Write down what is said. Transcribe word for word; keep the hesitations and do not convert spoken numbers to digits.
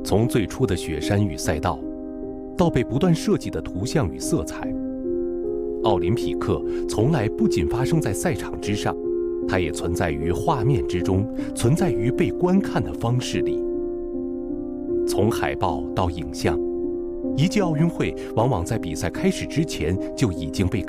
从最初的雪山与赛道，到被不断设计的图像与色彩，奥林匹克从来不仅发生在赛场之上，它也存在于画面之中，存在于被观看的方式里。从海报到影像，一届奥运会往往在比赛开始之前就已经被